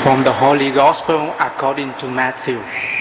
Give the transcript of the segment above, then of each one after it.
From the Holy Gospel according to Matthew.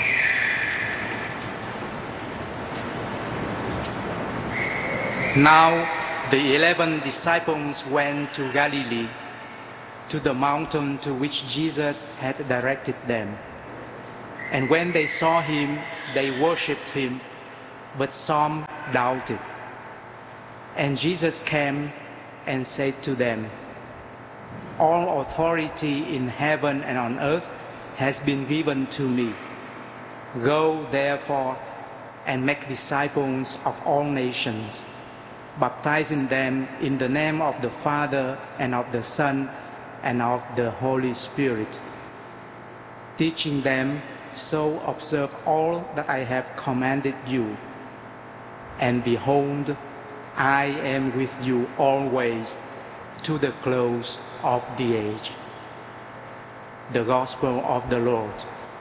Now the 11 disciples went to Galilee, to the mountain to which Jesus had directed them. And when they saw him, they worshipped him, but some doubted. And Jesus came and said to them, "All authority in heaven and on earth has been given to me. Go therefore and make disciples of all nations, baptizing them in the name of the Father and of the Son and of the Holy Spirit, teaching them so observe all that I have commanded you. And behold, I am with you always to the close of the age." The Gospel of the Lord.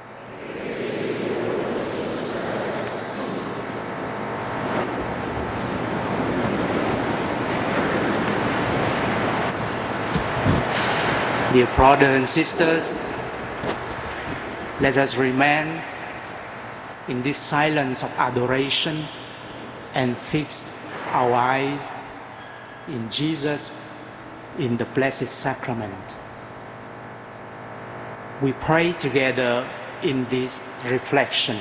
Dear brothers and sisters, let us remain in this silence of adoration and fix our eyes in Jesus in the Blessed Sacrament. We pray together in this reflection.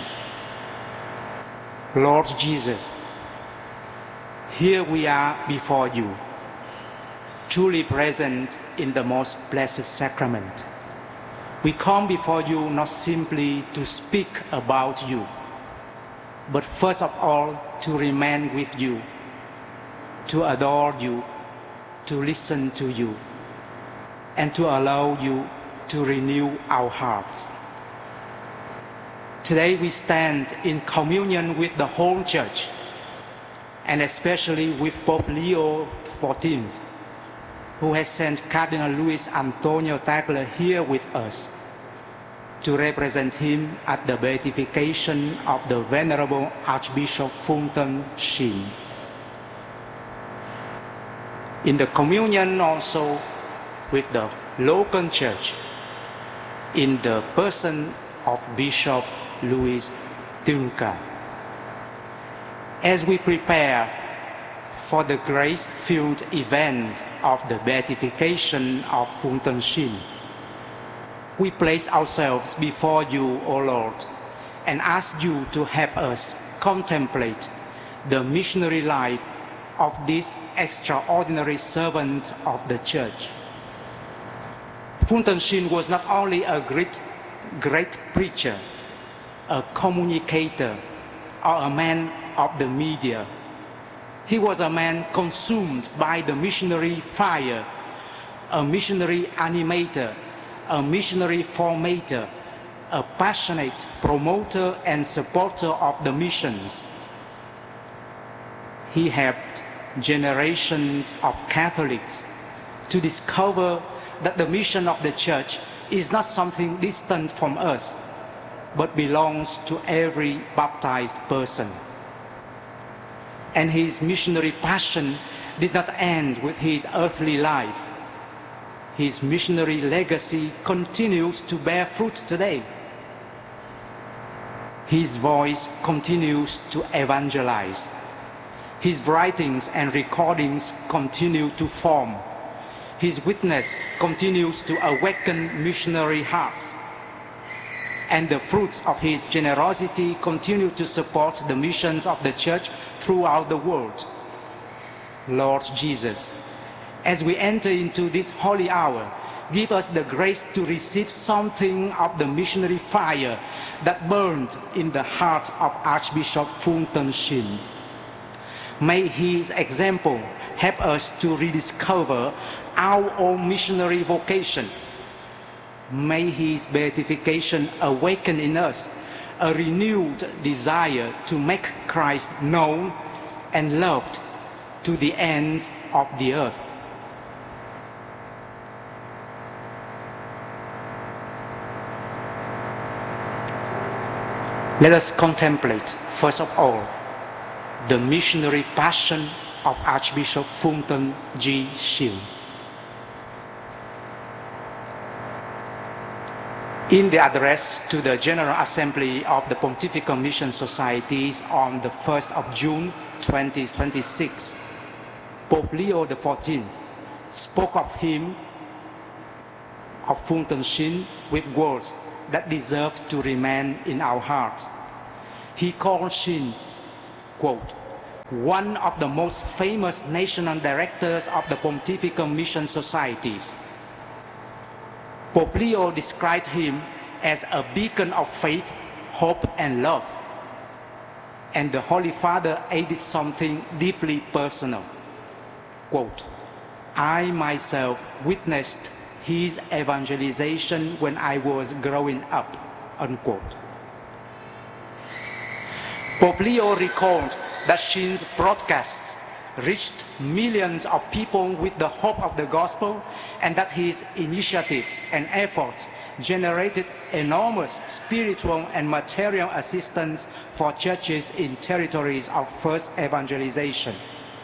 Lord Jesus, here we are before you, truly present in the most blessed sacrament. We come before you not simply to speak about you, but first of all to remain with you, to adore you, to listen to you, and to allow you to renew our hearts. Today we stand in communion with the whole Church, and especially with Pope Leo XIV, who has sent Cardinal Luis Antonio Tagle here with us to represent him at the beatification of the Venerable Archbishop Fulton Sheen. In the communion also with the local church, in the person of Bishop Louis Tunca. As we prepare for the grace-filled event of the beatification of Fulton Sheen, we place ourselves before you, O Lord, and ask you to help us contemplate the missionary life of this extraordinary servant of the Church. Fulton Sheen was not only a great preacher, a communicator, or a man of the media. He was a man consumed by the missionary fire, a missionary animator, a missionary formator, a passionate promoter and supporter of the missions. He helped generations of Catholics to discover that the mission of the Church is not something distant from us, but belongs to every baptized person. And his missionary passion did not end with his earthly life. His missionary legacy continues to bear fruit today. His voice continues to evangelize. His writings and recordings continue to form. His witness continues to awaken missionary hearts. And the fruits of his generosity continue to support the missions of the Church throughout the world. Lord Jesus, as we enter into this holy hour, give us the grace to receive something of the missionary fire that burned in the heart of Archbishop Fulton Sheen. May his example help us to rediscover our own missionary vocation. May his beatification awaken in us a renewed desire to make Christ known and loved to the ends of the earth. Let us contemplate, first of all, the missionary passion of Archbishop Fulton G. Sheen. In the address to the General Assembly of the Pontifical Mission Societies on the 1st of June 2026, Pope Leo XIV spoke of him, of Phuong Thanh Shin, with words that deserve to remain in our hearts. He called Shin, quote, one of the most famous national directors of the Pontifical Mission Societies. Pope Leo described him as a beacon of faith, hope, and love. And the Holy Father added something deeply personal. Quote, I myself witnessed his evangelization when I was growing up, unquote. Pope Leo recalled that Shin's broadcasts reached millions of people with the hope of the gospel, and that his initiatives and efforts generated enormous spiritual and material assistance for churches in territories of first evangelization.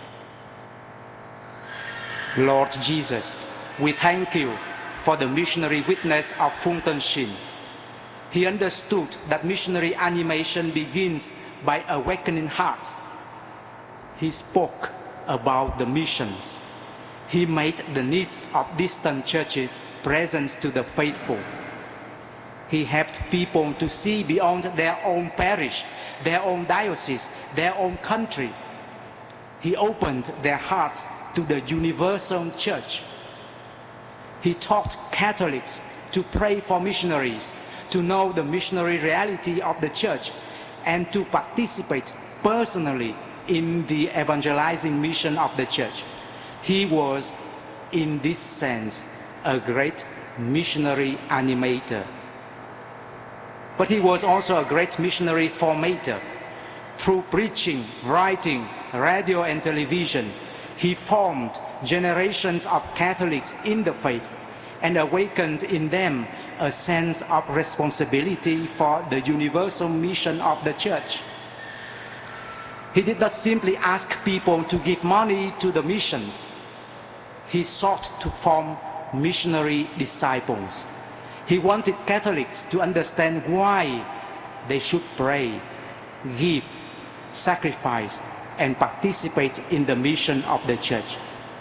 Lord Jesus, we thank you for the missionary witness of Phuong Thanh Shin. He understood that missionary animation begins by awakening hearts. He spoke about the missions. He made the needs of distant churches present to the faithful. He helped people to see beyond their own parish, their own diocese, their own country. He opened their hearts to the universal church. He taught Catholics to pray for missionaries, to know the missionary reality of the church, and to participate personally in the evangelizing mission of the church. He was, in this sense, a great missionary animator. But he was also a great missionary formator. Through preaching, writing, radio and television, he formed generations of Catholics in the faith and awakened in them a sense of responsibility for the universal mission of the church. He did not simply ask people to give money to the missions. He sought to form missionary disciples. He wanted Catholics to understand why they should pray, give, sacrifice, and participate in the mission of the church.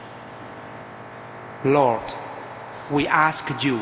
Lord, we ask you,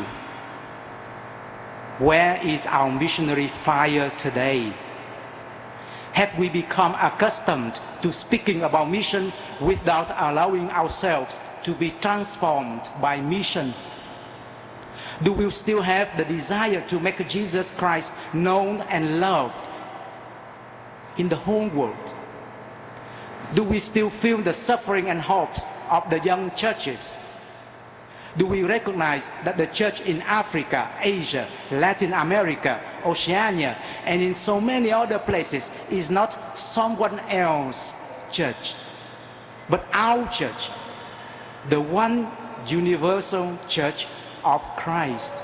where is our missionary fire today? Have we become accustomed to speaking about mission without allowing ourselves to be transformed by mission? Do we still have the desire to make Jesus Christ known and loved in the whole world? Do we still feel the suffering and hopes of the young churches? Do we recognize that the church in Africa, Asia, Latin America, Oceania, and in so many other places is not someone else's church, but our church, the one universal church of Christ?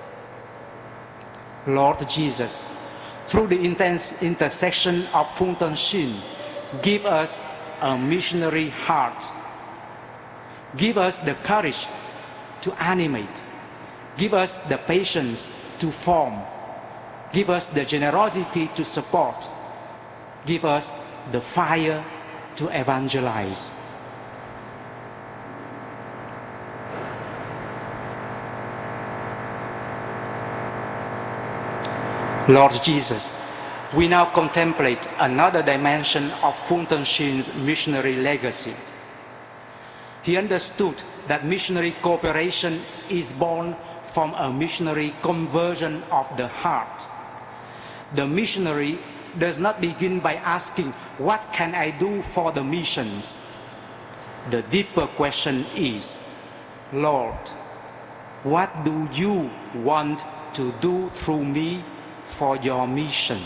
Lord Jesus, through the intense intercession of Phuong Thanh Shin, give us a missionary heart. Give us the courage to animate. Give us the patience to form. Give us the generosity to support. Give us the fire to evangelize. Lord Jesus, we now contemplate another dimension of Phuong Thanh Shin's missionary legacy. He understood that missionary cooperation is born from a missionary conversion of the heart. The missionary does not begin by asking, what can I do for the missions? The deeper question is, Lord, what do you want to do through me for your mission?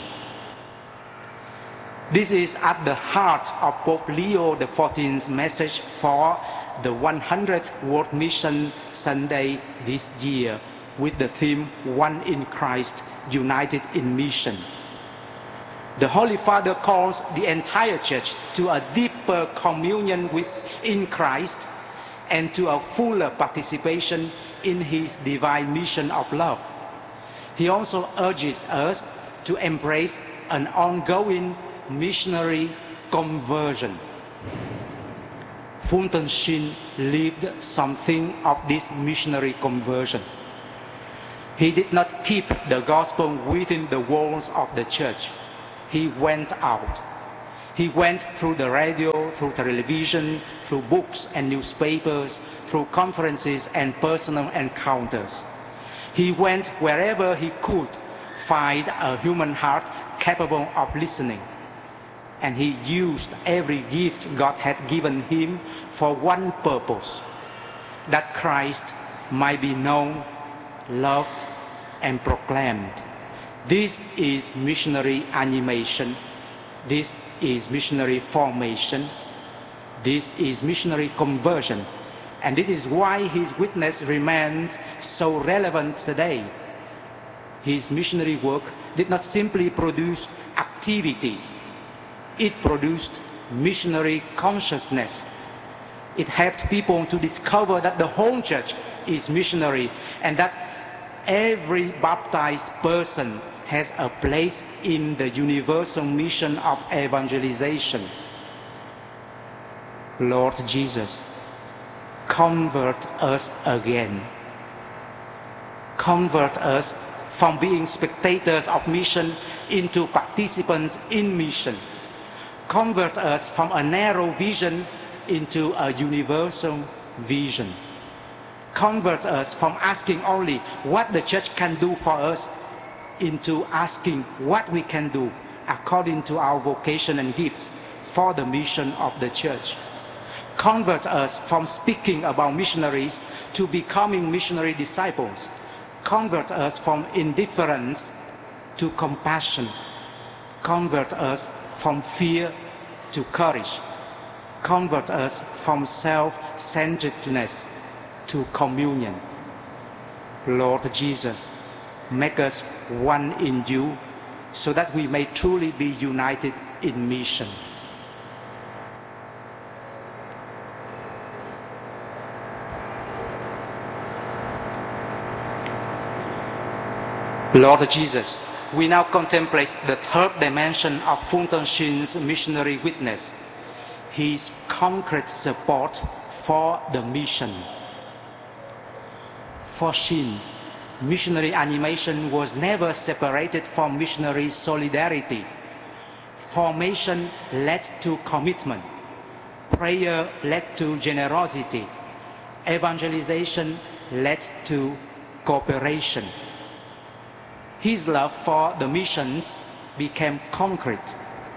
This is at the heart of Pope Leo XIV's message for the 100th World Mission Sunday this year, with the theme, One in Christ, United in Mission. The Holy Father calls the entire church to a deeper communion in Christ and to a fuller participation in his divine mission of love. he also urges us to embrace an ongoing missionary conversion. Fulton Sheen lived something of this missionary conversion. He did not keep the gospel within the walls of the church. He went out. He went through the radio, through television, through books and newspapers, through conferences and personal encounters. He went wherever he could find a human heart capable of listening. And he used every gift God had given him for one purpose, that Christ might be known, loved, and proclaimed. This is missionary animation. This is missionary formation. This is missionary conversion. And it is why his witness remains so relevant today. His missionary work did not simply produce activities. It produced missionary consciousness. It helped people to discover that the whole church is missionary and that every baptized person has a place in the universal mission of evangelization. Lord Jesus, convert us again. Convert us from being spectators of mission into participants in mission. Convert us from a narrow vision into a universal vision. Convert us from asking only what the church can do for us into asking what we can do according to our vocation and gifts for the mission of the church. Convert us from speaking about missionaries to becoming missionary disciples. Convert us from indifference to compassion. Convert us from fear to courage. Convert us from self-centeredness to communion. Lord Jesus, make us one in you so that we may truly be united in mission. Lord Jesus, we now contemplate the third dimension of Fulton Sheen's missionary witness, his concrete support for the mission. For Sheen, missionary animation was never separated from missionary solidarity. Formation led to commitment. Prayer led to generosity. Evangelization led to cooperation. His love for the missions became concrete.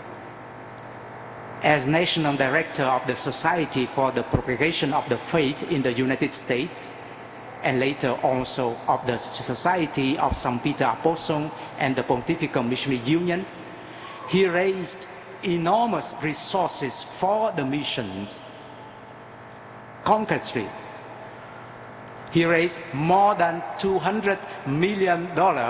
As National Director of the Society for the Propagation of the Faith in the United States, and later also of the Society of St. Peter Apostle and the Pontifical Missionary Union, he raised enormous resources for the missions. Concretely, he raised more than $200 million.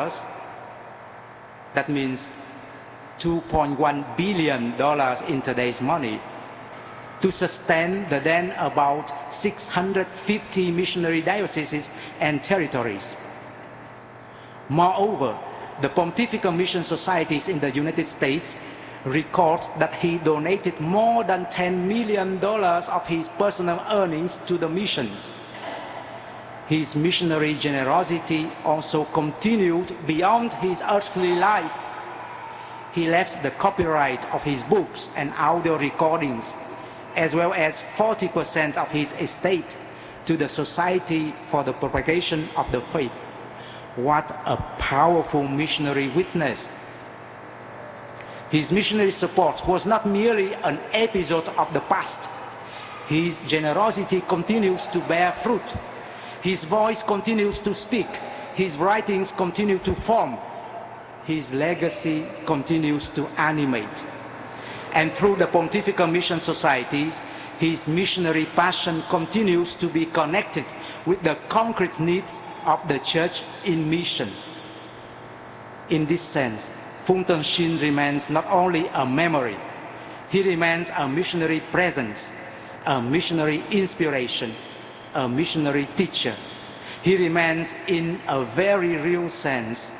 That means $2.1 billion in today's money, to sustain the then about 650 missionary dioceses and territories. Moreover, the Pontifical Mission Societies in the United States record that he donated more than $10 million of his personal earnings to the missions. His missionary generosity also continued beyond his earthly life. He left the copyright of his books and audio recordings, as well as 40% of his estate, to the Society for the Propagation of the Faith. What a powerful missionary witness! His missionary support was not merely an episode of the past. His generosity continues to bear fruit. His voice continues to speak. His writings continue to form. His legacy continues to animate. And through the Pontifical Mission Societies, his missionary passion continues to be connected with the concrete needs of the church in mission. In this sense, Fulton Sheen remains not only a memory, he remains a missionary presence, a missionary inspiration, a missionary teacher. He remains, in a very real sense,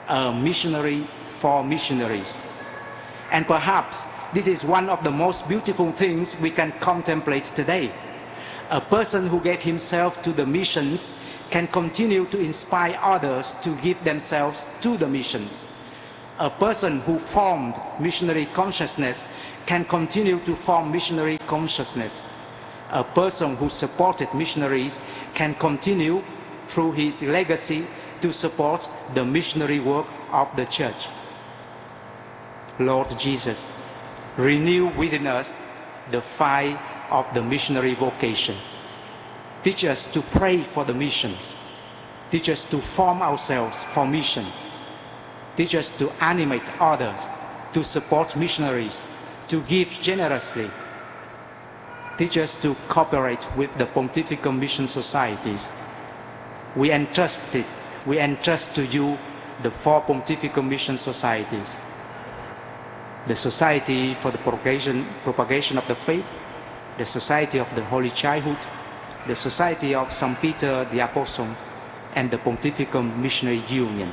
a missionary for missionaries. And perhaps this is one of the most beautiful things we can contemplate today. A person who gave himself to the missions can continue to inspire others to give themselves to the missions. A person who formed missionary consciousness can continue to form missionary consciousness. A person who supported missionaries can continue through his legacy to support the missionary work of the church. Lord Jesus, renew within us the fire of the missionary vocation. Teach us to pray for the missions. Teach us to form ourselves for mission. Teach us to animate others, to support missionaries, to give generously. Teach us to cooperate with the Pontifical Mission Societies. We entrust to you the 4 Pontifical Mission Societies: the Society for the Propagation of the Faith, the Society of the Holy Childhood, the Society of St. Peter the Apostle, and the Pontifical Missionary Union.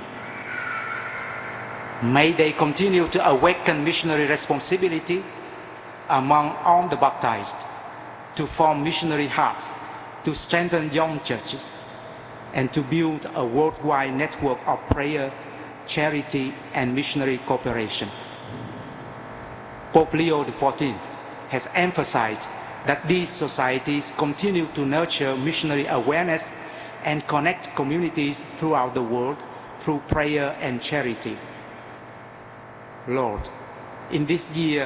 May they continue to awaken missionary responsibility among all the baptized, to form missionary hearts, to strengthen young churches, and to build a worldwide network of prayer, charity, and missionary cooperation. Pope Leo XIV has emphasized that these societies continue to nurture missionary awareness and connect communities throughout the world through prayer and charity. Lord, in this year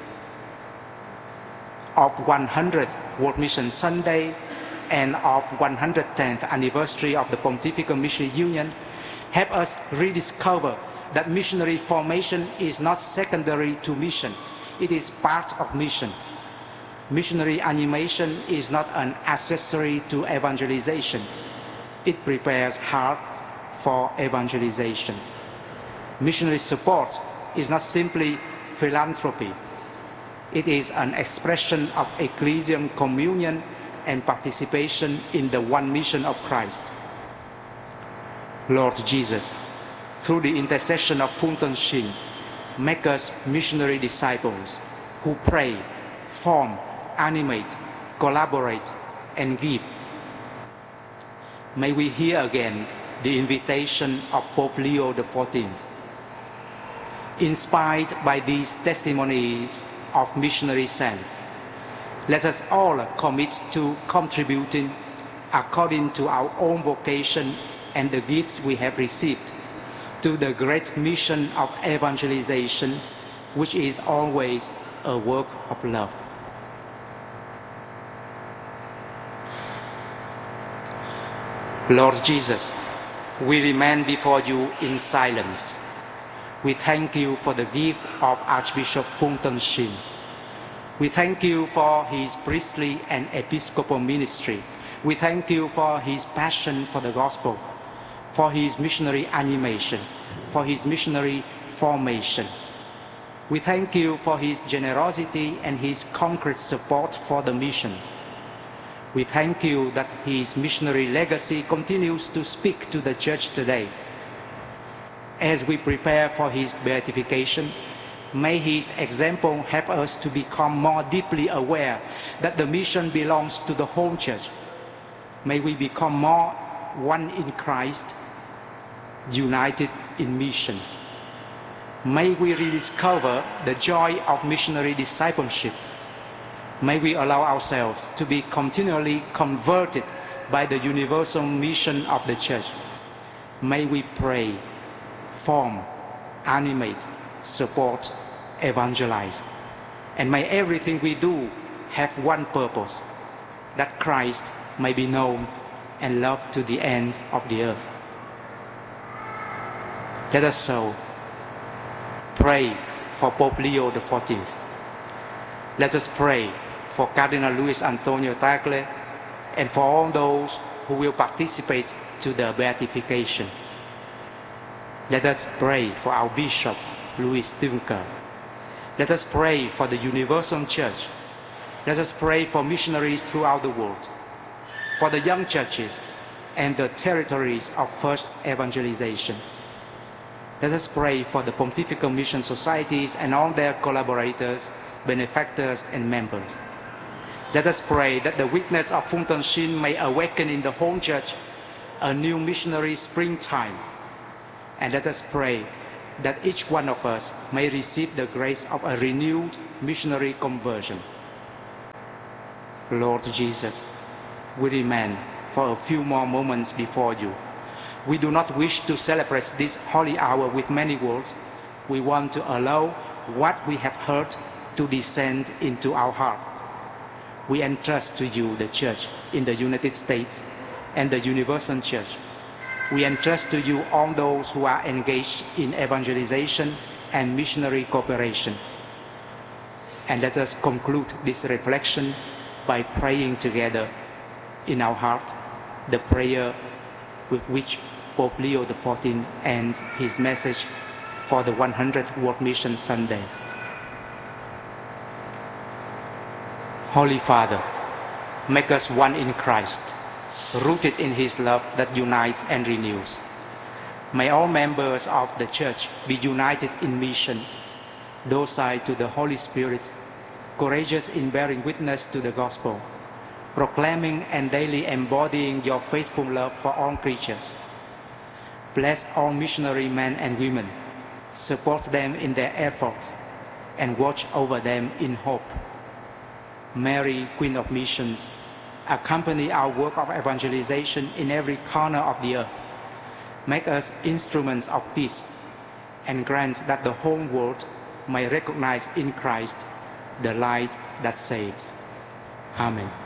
of 100th World Mission Sunday and of 110th anniversary of the Pontifical Missionary Union, help us rediscover that missionary formation is not secondary to mission, it is part of mission. Missionary animation is not an accessory to evangelization, it prepares hearts for evangelization. Missionary support is not simply philanthropy, it is an expression of ecclesial communion and participation in the one mission of Christ. Lord Jesus, through the intercession of Fu Teng Shin, make us missionary disciples who pray, form, animate, collaborate, and give. May we hear again the invitation of Pope Leo XIV. Inspired by these testimonies of missionary saints, let us all commit to contributing according to our own vocation and the gifts we have received to the great mission of evangelization, which is always a work of love. Lord Jesus, we remain before you in silence. We thank you for the gift of Archbishop Fu Teng Shin. We thank you for his priestly and episcopal ministry. We thank you for his passion for the gospel, for his missionary animation, for his missionary formation. We thank you for his generosity and his concrete support for the missions. We thank you that his missionary legacy continues to speak to the church today. As we prepare for his beatification, may his example help us to become more deeply aware that the mission belongs to the whole church. May we become more one in Christ, united in mission. May we rediscover the joy of missionary discipleship. May we allow ourselves to be continually converted by the universal mission of the church. May we pray, form, animate, support, evangelize. And may everything we do have one purpose, that Christ may be known and loved to the ends of the earth. Let us so pray for Pope Leo XIV. Let us pray for Cardinal Luis Antonio Tagle and for all those who will participate to the beatification. Let us pray for our Bishop, Louis Dünker. Let us pray for the Universal Church. Let us pray for missionaries throughout the world, for the young churches and the territories of first evangelization. Let us pray for the Pontifical Mission Societies and all their collaborators, benefactors, and members. Let us pray that the witness of Phuong Thanh Shin may awaken in the home church a new missionary springtime. And let us pray that each one of us may receive the grace of a renewed missionary conversion. Lord Jesus, we remain for a few more moments before you. We do not wish to celebrate this holy hour with many words. We want to allow what we have heard to descend into our heart. We entrust to you the Church in the United States and the Universal Church. We entrust to you all those who are engaged in evangelization and missionary cooperation. And let us conclude this reflection by praying together in our heart the prayer with which Pope Leo XIV ends his message for the 100th World Mission Sunday. Holy Father, make us one in Christ, rooted in His love that unites and renews. May all members of the Church be united in mission, docile to the Holy Spirit, courageous in bearing witness to the Gospel, proclaiming and daily embodying your faithful love for all creatures. Bless all missionary men and women, support them in their efforts, and watch over them in hope. Mary, Queen of Missions, accompany our work of evangelization in every corner of the earth. Make us instruments of peace, and grant that the whole world may recognize in Christ the light that saves. Amen.